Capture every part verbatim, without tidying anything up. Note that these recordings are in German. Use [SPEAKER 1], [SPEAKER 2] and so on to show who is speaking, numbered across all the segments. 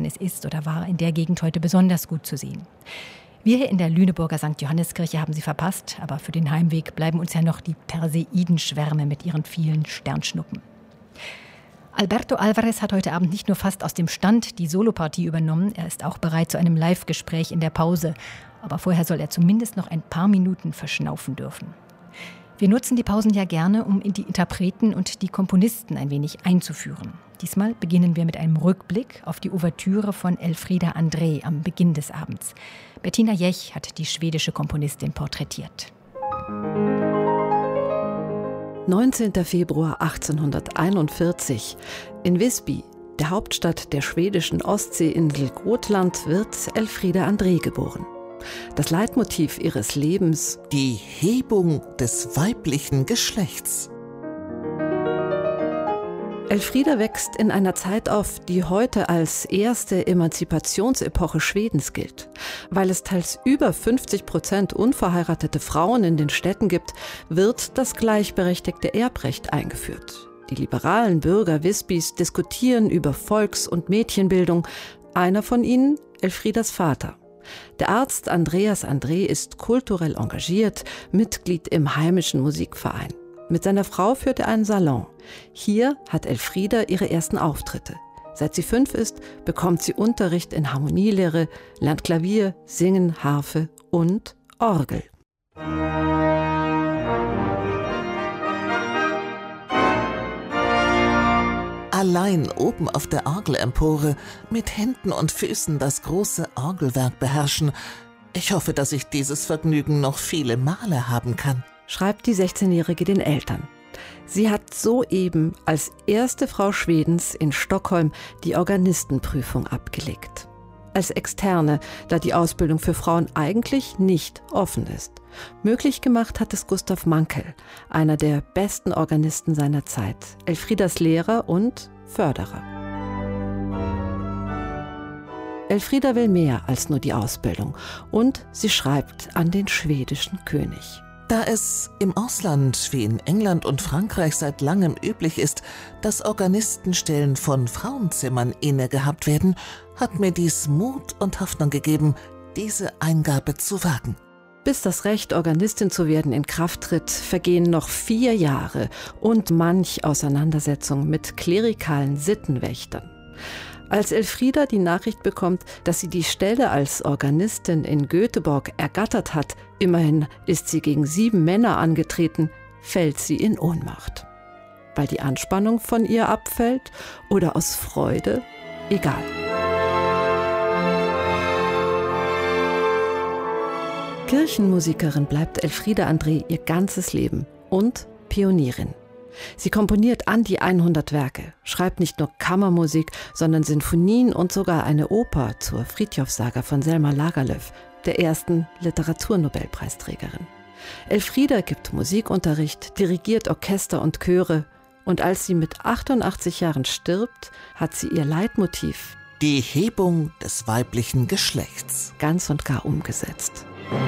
[SPEAKER 1] davon es ist oder war in der Gegend heute besonders gut zu sehen. Wir hier in der Lüneburger Sankt Johanneskirche haben sie verpasst, aber für den Heimweg bleiben uns ja noch die Perseidenschwärme mit ihren vielen Sternschnuppen. Alberto Alvarez hat heute Abend nicht nur fast aus dem Stand die Solopartie übernommen, er ist auch bereit zu einem Live-Gespräch in der Pause. Aber vorher soll er zumindest noch ein paar Minuten verschnaufen dürfen. Wir nutzen die Pausen ja gerne, um in die Interpreten und die Komponisten ein wenig einzuführen. Diesmal beginnen wir mit einem Rückblick auf die Ouvertüre von Elfriede André am Beginn des Abends. Bettina Jech hat die schwedische Komponistin porträtiert.
[SPEAKER 2] neunzehnter Februar achtzehnhunderteinundvierzig. In Visby, der Hauptstadt der schwedischen Ostseeinsel Gotland, wird Elfriede André geboren. Das Leitmotiv ihres Lebens:
[SPEAKER 3] die Hebung des weiblichen Geschlechts.
[SPEAKER 2] Elfriede wächst in einer Zeit auf, die heute als erste Emanzipationsepoche Schwedens gilt. Weil es teils über fünfzig Prozent unverheiratete Frauen in den Städten gibt, wird das gleichberechtigte Erbrecht eingeführt. Die liberalen Bürger Visbys diskutieren über Volks- und Mädchenbildung. Einer von ihnen, Elfriedas Vater. Der Arzt Andreas André ist kulturell engagiert, Mitglied im heimischen Musikverein. Mit seiner Frau führt er einen Salon. Hier hat Elfriede ihre ersten Auftritte. Seit sie fünf ist, bekommt sie Unterricht in Harmonielehre, lernt Klavier, Singen, Harfe und Orgel.
[SPEAKER 3] Allein oben auf der Orgelempore mit Händen und Füßen das große Orgelwerk beherrschen. Ich hoffe, dass ich dieses Vergnügen noch viele Male haben kann,
[SPEAKER 2] schreibt die sechzehnjährige den Eltern. Sie hat soeben als erste Frau Schwedens in Stockholm die Organistenprüfung abgelegt. Als Externe, da die Ausbildung für Frauen eigentlich nicht offen ist. Möglich gemacht hat es Gustav Mankel, einer der besten Organisten seiner Zeit, Elfriedas Lehrer und Förderer. Elfriede will mehr als nur die Ausbildung und sie schreibt an den schwedischen König.
[SPEAKER 3] Da es im Ausland wie in England und Frankreich seit langem üblich ist, dass Organistenstellen von Frauenzimmern inne gehabt werden, hat mir dies Mut und Hoffnung gegeben, diese Eingabe zu wagen.
[SPEAKER 2] Bis das Recht, Organistin zu werden, in Kraft tritt, vergehen noch vier Jahre und manch Auseinandersetzung mit klerikalen Sittenwächtern. Als Elfriede die Nachricht bekommt, dass sie die Stelle als Organistin in Göteborg ergattert hat, immerhin ist sie gegen sieben Männer angetreten, fällt sie in Ohnmacht. Weil die Anspannung von ihr abfällt oder aus Freude? Egal. Kirchenmusikerin bleibt Elfriede André ihr ganzes Leben und Pionierin. Sie komponiert an die hundert Werke, schreibt nicht nur Kammermusik, sondern Sinfonien und sogar eine Oper zur Fridtjof-Saga von Selma Lagerlöf, der ersten Literaturnobelpreisträgerin. Elfriede gibt Musikunterricht, dirigiert Orchester und Chöre und als sie mit achtundachtzig Jahren stirbt, hat sie ihr Leitmotiv,
[SPEAKER 3] die Hebung des weiblichen Geschlechts,
[SPEAKER 2] ganz und gar umgesetzt.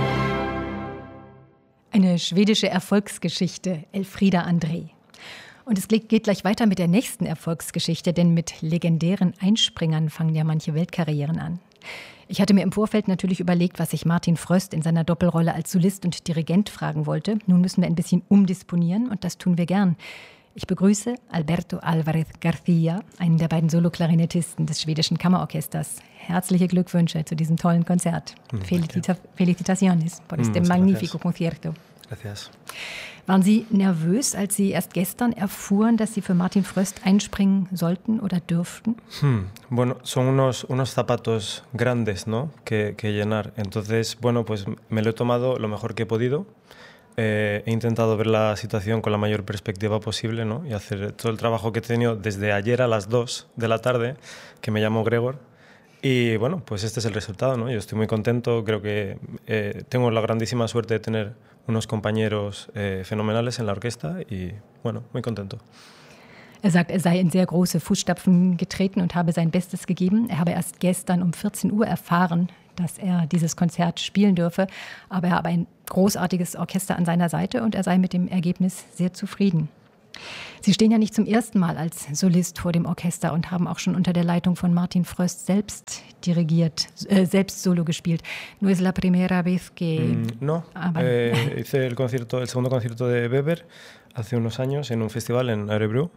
[SPEAKER 1] Eine schwedische Erfolgsgeschichte, Elfriede André. Und es geht gleich weiter mit der nächsten Erfolgsgeschichte, denn mit legendären Einspringern fangen ja manche Weltkarrieren an. Ich hatte mir im Vorfeld natürlich überlegt, was ich Martin Fröst in seiner Doppelrolle als Solist und Dirigent fragen wollte. Nun müssen wir ein bisschen umdisponieren und das tun wir gern. Ich begrüße Alberto Alvarez García, einen der beiden Soloklarinettisten des schwedischen Kammerorchesters. Herzliche Glückwünsche zu diesem tollen Konzert. Mm, Felicita- Felicitaciones por este mm, magnífico concierto.
[SPEAKER 4] Gracias.
[SPEAKER 1] Waren Sie nervös, als Sie erst gestern erfuhren, dass Sie für Martin Fröst einspringen sollten oder dürften?
[SPEAKER 4] Hmm. Bueno, son unos, unos zapatos grandes, ¿no? que, que llenar. Entonces, bueno, pues me lo he tomado lo mejor que he podido. Eh, he intentado ver la situación con la mayor perspectiva posible, ¿no? Y hacer todo el trabajo que he tenido desde ayer a las dos de la tarde, que me llamo Gregor. Y bueno, pues este es el resultado, ¿no? Yo estoy muy contento, creo que eh, tengo la grandísima suerte de tener unos compañeros eh, fenomenales en la orquesta y bueno, muy contento.
[SPEAKER 1] Er sagt, er sei in sehr große Fußstapfen getreten und habe sein Bestes gegeben. Er habe erst gestern um vierzehn Uhr erfahren, dass er dieses Konzert spielen dürfe. Aber er habe ein großartiges Orchester an seiner Seite und er sei mit dem Ergebnis sehr zufrieden. Sie stehen ja nicht zum ersten Mal als Solist vor dem Orchester und haben auch schon unter der Leitung von Martin Fröst selbst dirigiert, äh, selbst Solo gespielt. ¿No es la primera vez que...?
[SPEAKER 4] Mm, no,
[SPEAKER 1] ah, vale.
[SPEAKER 4] eh, hice el, concierto, el segundo concierto de Weber hace unos años en un festival en Örebro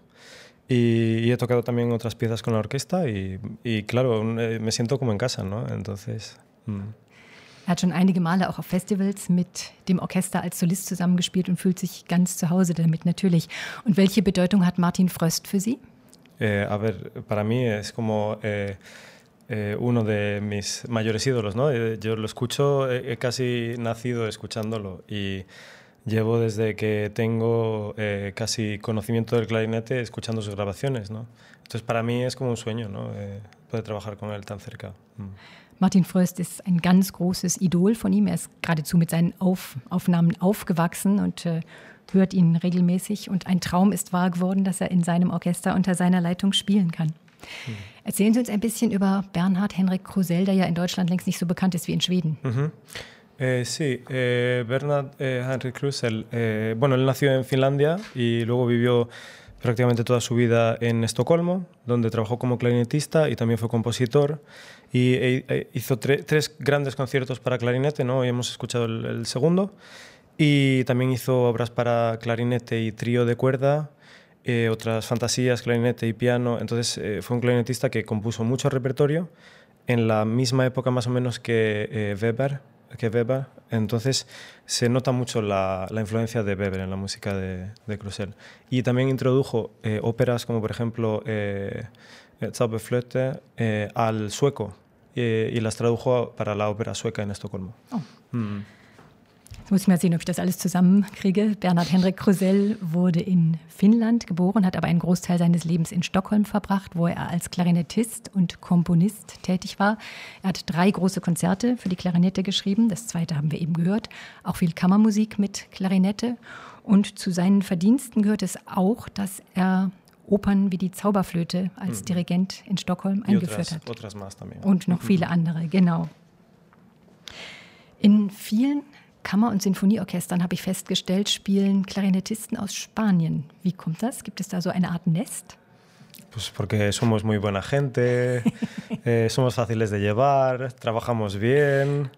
[SPEAKER 4] y, y he tocado también otras piezas con la orquesta y, y claro, me siento como en casa, ¿no? Entonces... Mm.
[SPEAKER 1] Er hat schon einige Male auch auf Festivals mit dem Orchester als Solist zusammengespielt und fühlt sich ganz zu Hause damit natürlich. Und welche Bedeutung hat Martin Fröst für Sie?
[SPEAKER 4] Eh, a ver, para mí es como eh, eh, uno de mis mayores ídolos, ¿no? Yo lo escucho, he casi nacido escuchándolo y llevo desde que tengo eh, casi conocimiento del clarinete escuchando sus grabaciones, ¿no? Entonces para mí es como un sueño, ¿no? Eh, poder trabajar con él tan cerca. Mm.
[SPEAKER 1] Martin Fröst ist ein ganz großes Idol von ihm. Er ist geradezu mit seinen Auf, Aufnahmen aufgewachsen und äh, hört ihn regelmäßig. Und ein Traum ist wahr geworden, dass er in seinem Orchester unter seiner Leitung spielen kann. Mhm. Erzählen Sie uns ein bisschen über Bernhard Henrik Krusell, der ja in Deutschland längst nicht so bekannt ist wie in Schweden.
[SPEAKER 4] Mhm. Eh, sí, eh, Bernhard eh, Henrik Krusell, eh, bueno, él nació en Finlandia y luego vivió prácticamente toda su vida en Estocolmo, donde trabajó como clarinetista y también fue compositor. Y e, hizo tre, tres grandes conciertos para clarinete, ¿no? Hoy hemos escuchado el, el segundo. Y también hizo obras para clarinete y trío de cuerda, eh, otras fantasías, clarinete y piano. Entonces eh, fue un clarinetista que compuso mucho repertorio en la misma época más o menos que eh, Weber. que Weber, entonces se nota mucho la, la influencia de Weber en la música de, de Krusell. Y también introdujo eh, óperas como por ejemplo eh, Zauberflöte eh, al sueco eh, y las tradujo para la ópera sueca en Estocolmo.
[SPEAKER 1] Oh.
[SPEAKER 4] Mm.
[SPEAKER 1] Jetzt muss ich mal sehen, ob ich das alles zusammenkriege. Bernhard Henrik Krusell wurde in Finnland geboren, hat aber einen Großteil seines Lebens in Stockholm verbracht, wo er als Klarinettist und Komponist tätig war. Er hat drei große Konzerte für die Klarinette geschrieben. Das zweite haben wir eben gehört. Auch viel Kammermusik mit Klarinette. Und zu seinen Verdiensten gehört es auch, dass er Opern wie die Zauberflöte als Dirigent in Stockholm eingeführt hat.
[SPEAKER 4] Otras más también.
[SPEAKER 1] Und noch viele andere, genau. In vielen Kammer- und Sinfonieorchestern, habe ich festgestellt, spielen Klarinettisten aus Spanien. Wie kommt das? Gibt es da so eine Art Nest?
[SPEAKER 4] Pues porque somos muy buena gente, eh, somos fáciles de llevar, trabajamos bien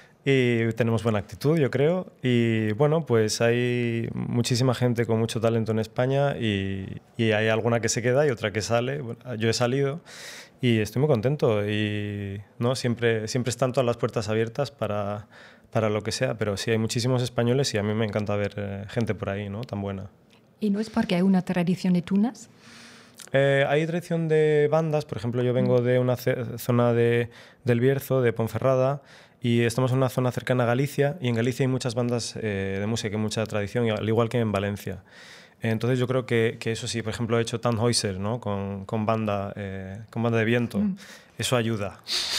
[SPEAKER 4] y tenemos buena actitud, yo creo. Y bueno, pues hay muchísima gente con mucho talento en España y, y hay alguna que se queda y otra que sale. Bueno, yo he salido y estoy muy contento y ¿no? siempre, siempre están todas las puertas abiertas para... para lo que sea, pero sí hay muchísimos españoles y a mí me encanta ver eh, gente por ahí, ¿no? Tan buena.
[SPEAKER 1] ¿Y no es porque hay una tradición de tunas?
[SPEAKER 4] Eh, hay tradición de bandas, por ejemplo, yo vengo de una zona de, del Bierzo, de Ponferrada, y estamos en una zona cercana a Galicia, y en Galicia hay muchas bandas eh, de música, hay mucha tradición, al igual que en Valencia. Entonces yo creo que, que eso sí, por ejemplo, he hecho Tannhäuser, ¿no? Con, con, banda, eh, con banda de viento, mm. Eso ayuda.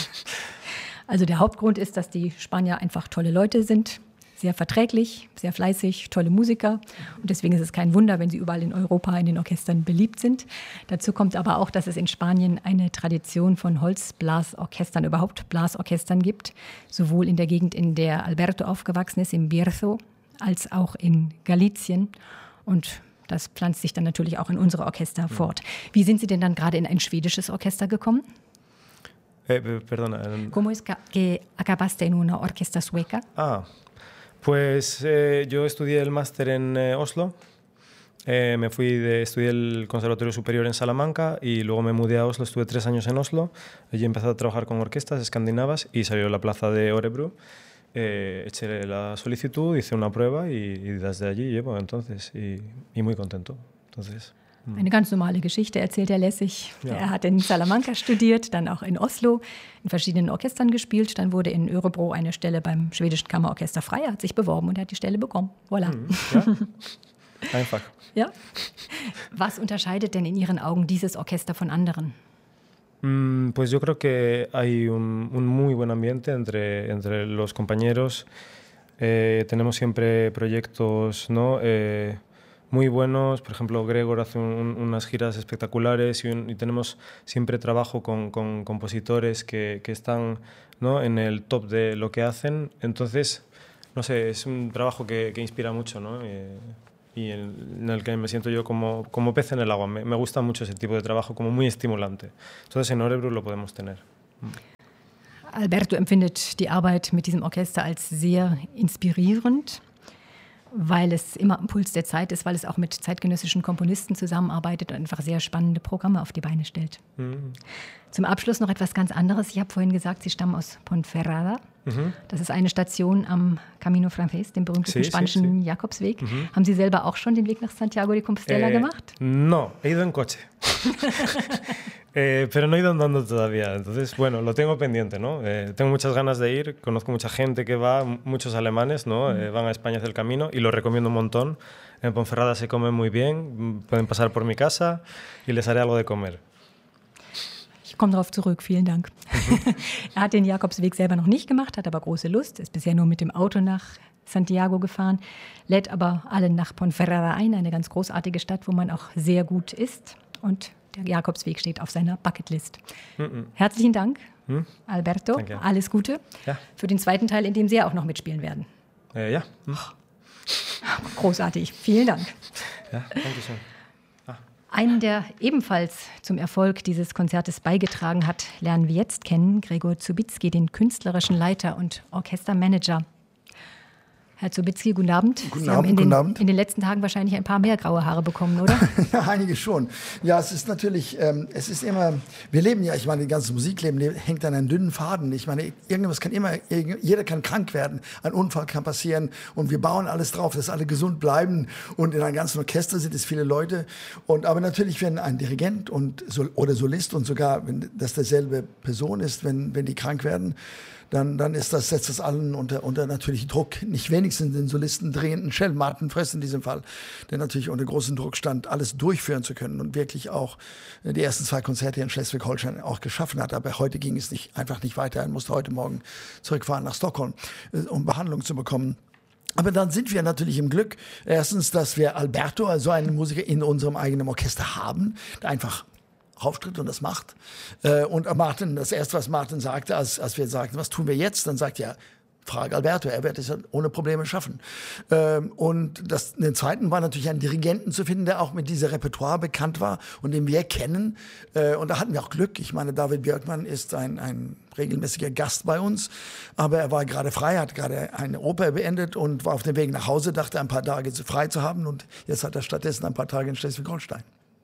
[SPEAKER 1] Also der Hauptgrund ist, dass die Spanier einfach tolle Leute sind, sehr verträglich, sehr fleißig, tolle Musiker. Und deswegen ist es kein Wunder, wenn sie überall in Europa in den Orchestern beliebt sind. Dazu kommt aber auch, dass es in Spanien eine Tradition von Holzblasorchestern, überhaupt Blasorchestern gibt, sowohl in der Gegend, in der Alberto aufgewachsen ist, im Bierzo, als auch in Galicien. Und das pflanzt sich dann natürlich auch in unsere Orchester fort. Wie sind Sie denn dann gerade in ein schwedisches Orchester gekommen?
[SPEAKER 4] Eh, perdona.
[SPEAKER 1] ¿Cómo es que acabaste en una orquesta sueca?
[SPEAKER 4] Ah, pues eh, yo estudié el máster en eh, Oslo, eh, me fui de, estudié el Conservatorio Superior en Salamanca y luego me mudé a Oslo, estuve tres años en Oslo, allí empecé a trabajar con orquestas escandinavas y salió la plaza de Örebro, eh, eché la solicitud, hice una prueba y, y desde allí llevo entonces y, y muy contento. Entonces...
[SPEAKER 1] Eine ganz normale Geschichte, erzählt er lässig. Ja. Er hat in Salamanca studiert, dann auch in Oslo, in verschiedenen Orchestern gespielt. Dann wurde in Örebro eine Stelle beim schwedischen Kammerorchester frei. Er hat sich beworben und er hat die Stelle bekommen. Voilà.
[SPEAKER 4] Ja. Einfach.
[SPEAKER 1] Ja. Was unterscheidet denn in Ihren Augen dieses Orchester von anderen?
[SPEAKER 4] Mm, pues yo creo que hay un, un muy buen ambiente entre, entre los compañeros. Eh, tenemos siempre proyectos, ¿no? Eh, muy buenos, por ejemplo Gregor hace un, unas giras espectaculares y, un, y tenemos siempre trabajo con, con compositores que, que están, ¿no? en el top de lo que hacen, entonces, no sé, es un trabajo que, que inspira mucho, ¿no? y, y en, en el que me siento yo como, como pez en el agua. Me, me gusta mucho ese tipo de trabajo, como muy estimulante. Entonces en Örebro lo podemos tener.
[SPEAKER 1] Alberto empfindet die Arbeit mit diesem Orchester als sehr inspirierend, weil es immer am Puls der Zeit ist, weil es auch mit zeitgenössischen Komponisten zusammenarbeitet und einfach sehr spannende Programme auf die Beine stellt. Mhm. Zum Abschluss noch etwas ganz anderes. Ich habe vorhin gesagt, Sie stammen aus Ponferrada. Mhm. Das ist eine Station am Camino Frances, dem berühmtesten sí, spanischen sí, sí. Jakobsweg. Mhm. Haben Sie selber auch schon den Weg nach Santiago de Compostela eh, gemacht?
[SPEAKER 4] No, he ido en coche. Eh, pero no he ido andando todavía, entonces, bueno, lo tengo pendiente, ¿no? Eh, tengo muchas ganas de ir, conozco mucha gente que va, muchos alemanes, ¿no? Eh, van a España hacia el camino y lo recomiendo un montón. En Ponferrada se come muy bien, pueden pasar por mi casa y les haré algo de comer.
[SPEAKER 1] Ich komme darauf zurück, vielen Dank. Mhm. Er hat den Jakobsweg selber noch nicht gemacht, hat aber große Lust, ist bisher nur mit dem Auto nach Santiago gefahren, lädt aber alle nach Ponferrada ein, eine ganz großartige Stadt, wo man auch sehr gut isst und der Jakobsweg steht auf seiner Bucketlist. Mhm. Herzlichen Dank, mhm. Alberto. Danke. Alles Gute ja. für den zweiten Teil, in dem Sie ja auch noch mitspielen werden.
[SPEAKER 4] Äh, ja. Mhm.
[SPEAKER 1] Großartig. Vielen Dank.
[SPEAKER 4] Ja, danke schön. Ah.
[SPEAKER 1] Einen, der ebenfalls zum Erfolg dieses Konzertes beigetragen hat, lernen wir jetzt kennen. Gregor Zubitzki, den künstlerischen Leiter und Orchestermanager. Herr Zubitzki, guten Abend.
[SPEAKER 5] Guten
[SPEAKER 1] Sie
[SPEAKER 5] Abend,
[SPEAKER 1] haben in den,
[SPEAKER 5] guten Abend.
[SPEAKER 1] in den letzten Tagen wahrscheinlich ein paar mehr graue Haare bekommen, oder?
[SPEAKER 5] Ja, einige schon. Ja, es ist natürlich, ähm, es ist immer, wir leben ja, ich meine, das ganze Musikleben hängt an einem dünnen Faden. Ich meine, irgendwas kann immer, jeder kann krank werden, ein Unfall kann passieren und wir bauen alles drauf, dass alle gesund bleiben und in einem ganzen Orchester sind es viele Leute. Und aber natürlich, wenn ein Dirigent und oder Solist und sogar, wenn das derselbe Person ist, wenn, wenn die krank werden, Dann, dann ist das, setzt das allen unter, unter natürlich Druck. Nicht wenigstens den Solisten drehenden Shell Martin Fress in diesem Fall, der natürlich unter großem Druck stand, alles durchführen zu können und wirklich auch die ersten zwei Konzerte in Schleswig-Holstein auch geschaffen hat. Aber heute ging es nicht, einfach nicht weiter. Er musste heute Morgen zurückfahren nach Stockholm, um Behandlung zu bekommen. Aber dann sind wir natürlich im Glück, erstens, dass wir Alberto, also einen Musiker in unserem eigenen Orchester haben, der einfach auftritt und das macht. Und Martin, das erste, was Martin sagte, als, als wir sagten, was tun wir jetzt, dann sagt er, frage Alberto, er wird es ohne Probleme schaffen. Und das, den zweiten war natürlich einen Dirigenten zu finden, der auch mit diesem Repertoire bekannt war und den wir kennen. Und da hatten wir auch Glück. Ich meine, David Björkman ist ein, ein regelmäßiger Gast bei uns, aber er war gerade frei, hat gerade eine Oper beendet und war auf dem Weg nach Hause, dachte ein paar Tage frei zu haben und jetzt hat er stattdessen ein paar Tage in Schleswig-Holstein.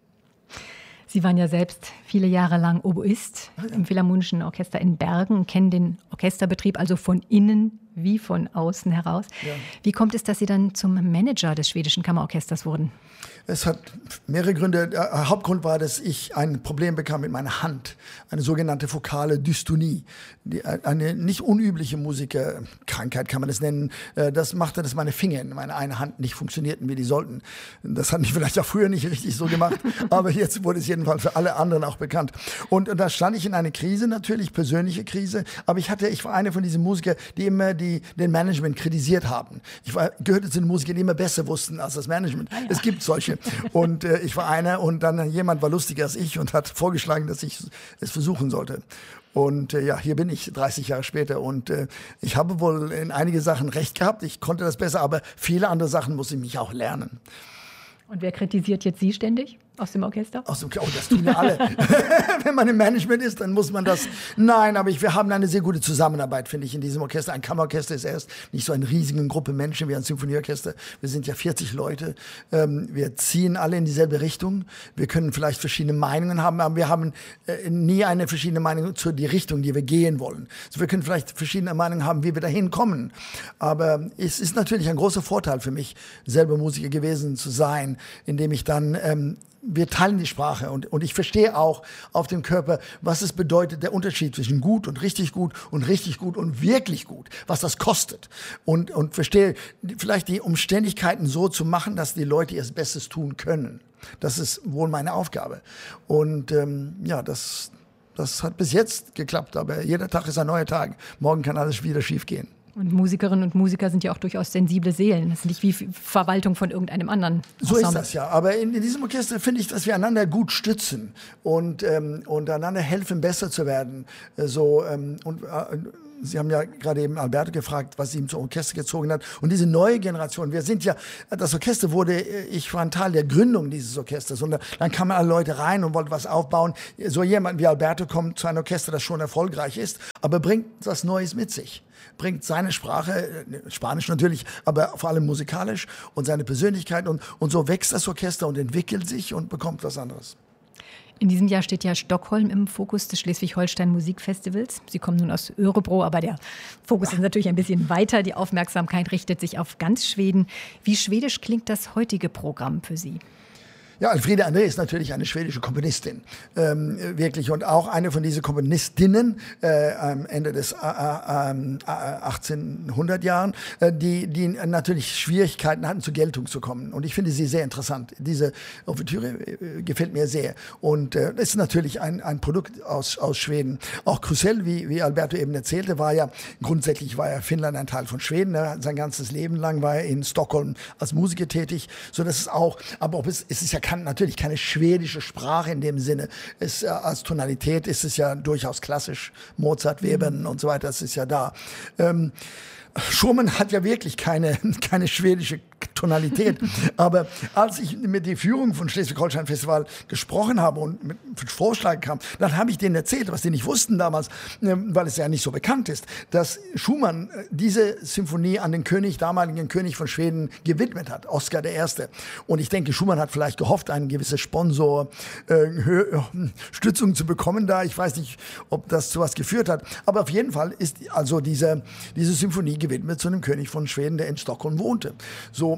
[SPEAKER 1] Sie waren ja selbst viele Jahre lang Oboist im Philharmonischen Orchester in Bergen, kennen den Orchesterbetrieb also von innen wie von außen heraus. Ja. Wie kommt es, dass Sie dann zum Manager des schwedischen Kammerorchesters wurden?
[SPEAKER 5] Es hat mehrere Gründe. Der Hauptgrund war, dass ich ein Problem bekam mit meiner Hand, eine sogenannte fokale Dystonie, die, eine nicht unübliche Musikerkrankheit kann man das nennen. Das machte, dass meine Finger in meiner einen Hand nicht funktionierten, wie die sollten. Das hat mich vielleicht auch früher nicht richtig so gemacht, aber jetzt wurde es jedenfalls für alle anderen auch bekannt. Und, und da stand ich in einer Krise, natürlich persönliche Krise, aber ich hatte, ich war einer von diesen Musikern, die immer die, den Management kritisiert haben. Ich war, gehörte zu den Musikern, die immer besser wussten als das Management. Ah, ja. Es gibt solche. Und äh, ich war einer und dann jemand war lustiger als ich und hat vorgeschlagen, dass ich es versuchen sollte. Und äh, ja, hier bin ich dreißig Jahre später und äh, ich habe wohl in einige Sachen recht gehabt. Ich konnte das besser, aber viele andere Sachen muss ich mich auch lernen.
[SPEAKER 1] Und wer kritisiert jetzt Sie ständig aus dem Orchester?
[SPEAKER 5] Aus dem, oh, das tun wir alle. Wenn man im Management ist, dann muss man das. Nein, aber ich, wir haben eine sehr gute Zusammenarbeit, finde ich, in diesem Orchester. Ein Kammerorchester ist erst nicht so eine riesige Gruppe Menschen wie ein Symphonieorchester. Wir sind ja vierzig Leute. Ähm, wir ziehen alle in dieselbe Richtung. Wir können vielleicht verschiedene Meinungen haben, aber wir haben äh, nie eine verschiedene Meinung zu die Richtung, die wir gehen wollen. Also wir können vielleicht verschiedene Meinungen haben, wie wir dahin kommen. Aber es ist natürlich ein großer Vorteil für mich, selber Musiker gewesen zu sein, indem ich dann ähm, wir teilen die Sprache und, und ich verstehe auch auf dem Körper, was es bedeutet, der Unterschied zwischen gut und richtig gut und richtig gut und wirklich gut, was das kostet. Und, und verstehe vielleicht die Umständigkeiten so zu machen, dass die Leute ihr Bestes tun können. Das ist wohl meine Aufgabe. Und ähm, ja, das, das hat bis jetzt geklappt, aber jeder Tag ist ein neuer Tag. Morgen kann alles wieder schief gehen.
[SPEAKER 1] Und Musikerinnen und Musiker sind ja auch durchaus sensible Seelen. Das ist nicht wie Verwaltung von irgendeinem anderen
[SPEAKER 5] Ensemble. So ist das ja. Aber in, in diesem Orchester finde ich, dass wir einander gut stützen und, ähm, und einander helfen, besser zu werden. So, ähm, und, äh, Sie haben ja gerade eben Alberto gefragt, was ihn zum Orchester gezogen hat. Und diese neue Generation, wir sind ja, das Orchester wurde, ich war ein Teil der Gründung dieses Orchesters. Und dann kamen alle Leute rein und wollten was aufbauen. So jemand wie Alberto kommt zu einem Orchester, das schon erfolgreich ist, aber bringt was Neues mit sich. Bringt seine Sprache, Spanisch natürlich, aber vor allem musikalisch und seine Persönlichkeit. Und, und so wächst das Orchester und entwickelt sich und bekommt was anderes.
[SPEAKER 1] In diesem Jahr steht ja Stockholm im Fokus des Schleswig-Holstein Musikfestivals. Sie kommen nun aus Örebro, aber der Fokus ist natürlich ein bisschen weiter. Die Aufmerksamkeit richtet sich auf ganz Schweden. Wie schwedisch klingt das heutige Programm für Sie?
[SPEAKER 5] Ja, Elfriede André ist natürlich eine schwedische Komponistin, ähm, wirklich. Und auch eine von diesen Komponistinnen äh, am Ende des äh, äh, achtzehnhundert Jahren, äh, die, die natürlich Schwierigkeiten hatten, zur Geltung zu kommen. Und ich finde sie sehr interessant. Diese Ouvertüre äh, gefällt mir sehr. Und äh, das ist natürlich ein, ein Produkt aus, aus Schweden. Auch Krusell, wie, wie Alberto eben erzählte, war ja, grundsätzlich war ja Finnland ein Teil von Schweden. Ne? Sein ganzes Leben lang war er in Stockholm als Musiker tätig. So, das ist auch, aber ob es, es ist ja kein Kann natürlich keine schwedische Sprache in dem Sinne. Es, äh, als Tonalität ist es ja durchaus klassisch. Mozart, Webern mhm. und so weiter, das ist ja da. Ähm, Schumann hat ja wirklich keine, keine schwedische Tonalität. Aber als ich mit der Führung von Schleswig-Holstein Festival gesprochen habe und mit Vorschlag kam, dann habe ich denen erzählt, was die nicht wussten damals, weil es ja nicht so bekannt ist, dass Schumann diese Symphonie an den König, damaligen König von Schweden gewidmet hat, Oskar der Erste. Und ich denke, Schumann hat vielleicht gehofft, einen gewissen Sponsor, äh, Stützung zu bekommen da. Ich weiß nicht, ob das zu was geführt hat. Aber auf jeden Fall ist also diese, diese Symphonie gewidmet zu einem König von Schweden, der in Stockholm wohnte. So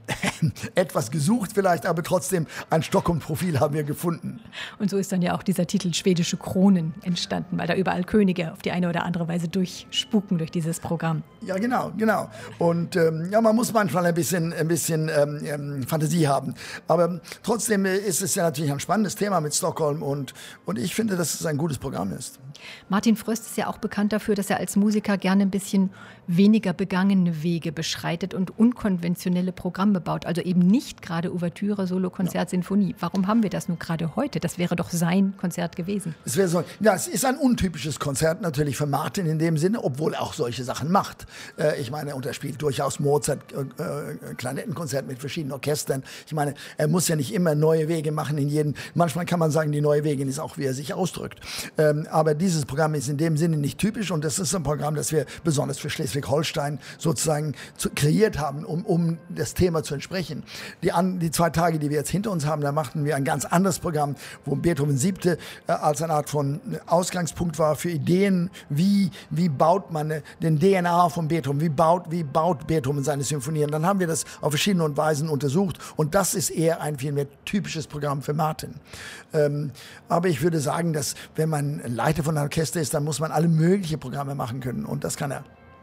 [SPEAKER 5] etwas gesucht vielleicht, aber trotzdem ein Stockholm-Profil haben wir gefunden.
[SPEAKER 1] Und so ist dann ja auch dieser Titel Schwedische Kronen entstanden, weil da überall Könige auf die eine oder andere Weise durchspuken durch dieses Programm.
[SPEAKER 5] Ja, genau, genau. Und ähm, ja, man muss manchmal ein bisschen, ein bisschen ähm, Fantasie haben. Aber trotzdem ist es ja natürlich ein spannendes Thema mit Stockholm und, und ich finde, dass es ein gutes Programm ist.
[SPEAKER 1] Martin Fröst ist ja auch bekannt dafür, dass er als Musiker gerne ein bisschen weniger begangene Wege beschreitet und unkonventionelle Programme baut. Also eben nicht gerade Ouvertüre, Solo, Konzert, ja. Sinfonie. Warum haben wir das nun gerade heute? Das wäre doch sein Konzert gewesen.
[SPEAKER 5] Es wäre so, ja, es ist ein untypisches Konzert natürlich für Martin in dem Sinne, obwohl er auch solche Sachen macht. Äh, ich meine, er spielt durchaus Mozart, äh, äh, Klarinettenkonzert mit verschiedenen Orchestern. Ich meine, er muss ja nicht immer neue Wege machen in jedem. Manchmal kann man sagen, die neue Wege ist auch, wie er sich ausdrückt. Ähm, aber dieses Programm ist in dem Sinne nicht typisch und das ist ein Programm, das wir besonders für Schleswig-Holstein sozusagen zu, kreiert haben, um, um das Thema zu entsprechen. Die, an, die zwei Tage, die wir jetzt hinter uns haben, da machten wir ein ganz anderes Programm, wo Beethoven Siebte äh, als eine Art von Ausgangspunkt war für Ideen, wie, wie baut man äh, den D N A von Beethoven, wie baut, wie baut Beethoven seine Symphonien. Dann haben wir das auf verschiedene Weisen untersucht und das ist eher ein viel mehr typisches Programm für Martin. Ähm, aber ich würde sagen, dass wenn man Leiter von einem Orchester ist, dann muss man alle möglichen Programme machen können und das kann er.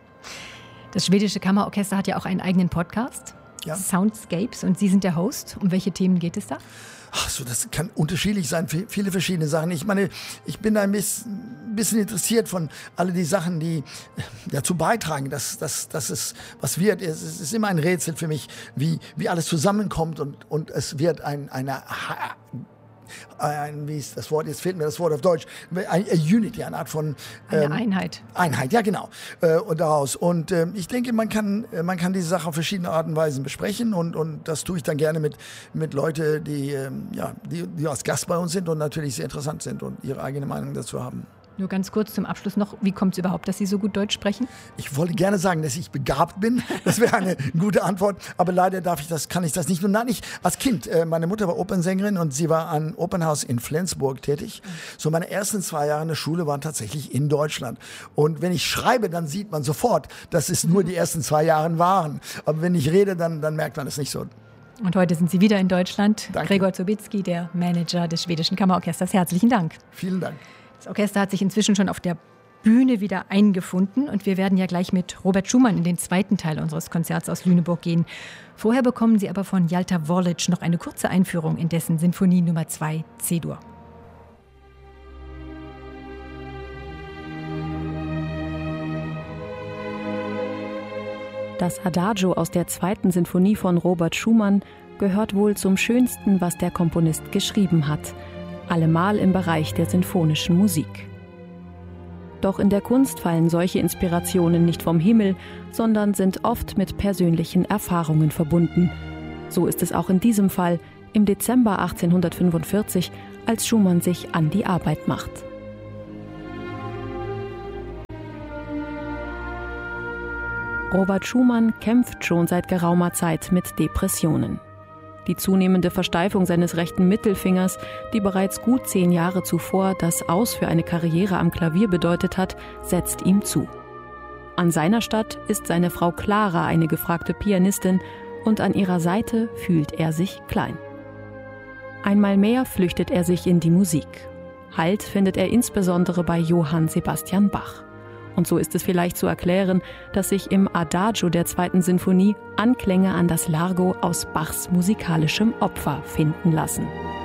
[SPEAKER 1] Das Schwedische Kammerorchester hat ja auch einen eigenen Podcast, ja. Soundscapes, und Sie sind der Host. Um welche Themen geht es da?
[SPEAKER 5] Ach so, das kann unterschiedlich sein, viele verschiedene Sachen. Ich meine, ich bin ein bisschen interessiert von all die Sachen, die dazu beitragen, dass, dass, dass es was wird. Es ist immer ein Rätsel für mich, wie, wie alles zusammenkommt und, und es wird ein, eine Ein, wie ist das Wort, jetzt fehlt mir das Wort auf Deutsch, ein, ein Unity, eine Art von
[SPEAKER 1] ähm, eine Einheit.
[SPEAKER 5] Einheit, ja genau, äh, und daraus. Und äh, ich denke, man kann, man kann diese Sache auf verschiedene Arten und Weisen besprechen und, und das tue ich dann gerne mit, mit Leuten, die, äh, ja, die, die als Gast bei uns sind und natürlich sehr interessant sind und ihre eigene Meinung dazu haben.
[SPEAKER 1] Nur ganz kurz zum Abschluss noch, wie kommt es überhaupt, dass Sie so gut Deutsch sprechen?
[SPEAKER 5] Ich wollte gerne sagen, dass ich begabt bin. Das wäre eine gute Antwort. Aber leider darf ich das, kann ich das nicht. Nur nein, ich als Kind, äh, meine Mutter war Opernsängerin und sie war an Opernhaus in Flensburg tätig. So meine ersten zwei Jahre in der Schule waren tatsächlich in Deutschland. Und wenn ich schreibe, dann sieht man sofort, dass es nur die ersten zwei Jahre waren. Aber wenn ich rede, dann, dann merkt man es nicht so.
[SPEAKER 1] Und heute sind Sie wieder in Deutschland.
[SPEAKER 5] Danke.
[SPEAKER 1] Gregor Zobitzky, der Manager des Schwedischen Kammerorchesters. Herzlichen Dank.
[SPEAKER 5] Vielen Dank.
[SPEAKER 1] Das Orchester hat sich inzwischen schon auf der Bühne wieder eingefunden und wir werden ja gleich mit Robert Schumann in den zweiten Teil unseres Konzerts aus Lüneburg gehen. Vorher bekommen Sie aber von Jalta Vorlic noch eine kurze Einführung in dessen Sinfonie Nummer zwei C-Dur.
[SPEAKER 6] Das Adagio aus der zweiten Sinfonie von Robert Schumann gehört wohl zum Schönsten, was der Komponist geschrieben hat, allemal im Bereich der sinfonischen Musik. Doch in der Kunst fallen solche Inspirationen nicht vom Himmel, sondern sind oft mit persönlichen Erfahrungen verbunden. So ist es auch in diesem Fall im Dezember achtzehnhundertfünfundvierzig, als Schumann sich an die Arbeit macht. Robert Schumann kämpft schon seit geraumer Zeit mit Depressionen. Die zunehmende Versteifung seines rechten Mittelfingers, die bereits gut zehn Jahre zuvor das Aus für eine Karriere am Klavier bedeutet hat, setzt ihm zu. An seiner Statt ist seine Frau Clara eine gefragte Pianistin und an ihrer Seite fühlt er sich klein. Einmal mehr flüchtet er sich in die Musik. Halt findet er insbesondere bei Johann Sebastian Bach. Und so ist es vielleicht zu erklären, dass sich im Adagio der zweiten Sinfonie Anklänge an das Largo aus Bachs musikalischem Opfer finden lassen.